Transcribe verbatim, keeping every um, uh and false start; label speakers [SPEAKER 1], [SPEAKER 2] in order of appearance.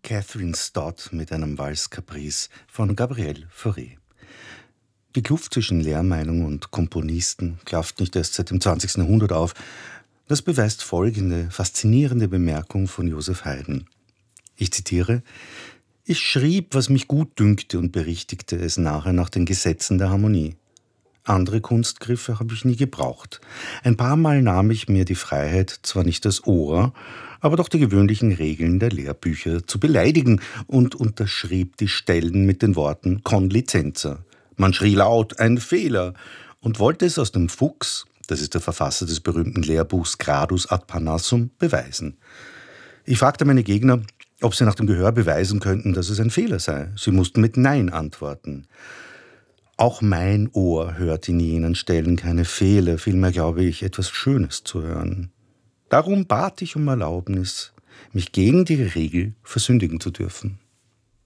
[SPEAKER 1] Catherine Stott mit einem Valse-Caprice von Gabriel Fauré. Die Kluft zwischen Lehrmeinung und Komponisten klafft nicht erst seit dem zwanzigsten Jahrhundert auf. Das beweist folgende faszinierende Bemerkung von Joseph Haydn. Ich zitiere: Ich schrieb, was mich gut dünkte und berichtigte es nachher nach den Gesetzen der Harmonie. Andere Kunstgriffe habe ich nie gebraucht. Ein paar Mal nahm ich mir die Freiheit, zwar nicht das Ohr, aber doch die gewöhnlichen Regeln der Lehrbücher zu beleidigen und unterschrieb die Stellen mit den Worten con licenza. Man schrie laut, ein Fehler, und wollte es aus dem Fuchs, das ist der Verfasser des berühmten Lehrbuchs Gradus ad Parnassum, beweisen. Ich fragte meine Gegner, ob sie nach dem Gehör beweisen könnten, dass es ein Fehler sei. Sie mussten mit Nein antworten. Auch mein Ohr hört in jenen Stellen keine Fehler, vielmehr glaube ich, etwas Schönes zu hören. Darum bat ich um Erlaubnis, mich gegen die Regel versündigen zu dürfen.